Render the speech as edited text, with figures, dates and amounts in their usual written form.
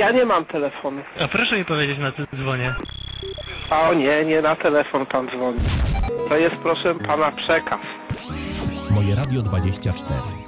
Ja nie mam telefonu. A proszę mi powiedzieć, na co dzwonię. A o nie, nie na telefon pan dzwoni. To jest proszę pana przekaz. Moje Radio 24.